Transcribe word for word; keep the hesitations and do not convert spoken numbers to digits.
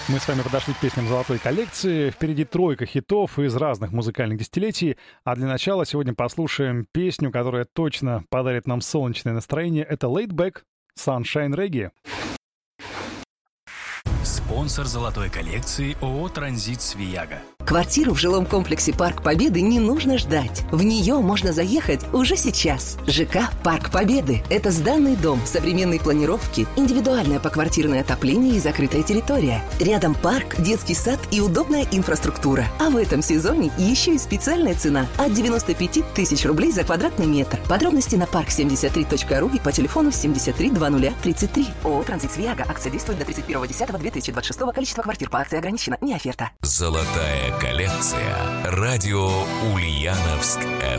Мы с вами подошли к песням золотой коллекции. Впереди тройка хитов из разных музыкальных десятилетий. А для начала сегодня послушаем песню, которая точно подарит нам солнечное настроение. Это Laid Back Sunshine Reggae. Спонсор золотой коллекции ООО «Транзит Свияга». Квартиру в жилом комплексе «Парк Победы» не нужно ждать. В нее можно заехать уже сейчас. ЖК «Парк Победы» — это сданный дом современной планировки, индивидуальное поквартирное отопление и закрытая территория. Рядом парк, детский сад и удобная инфраструктура. А в этом сезоне еще и специальная цена от девяносто пять тысяч рублей за квадратный метр. Подробности на парк семьдесят три точка ру и по телефону семьдесят три двадцать тридцать три. ООО «Транзит Свияга». Акция действует до тридцать первого декабря две тысячи двадцать шестого. Количество квартир по акции ограничено. Не оферта. Золотая коллекция. Радио Ульяновск.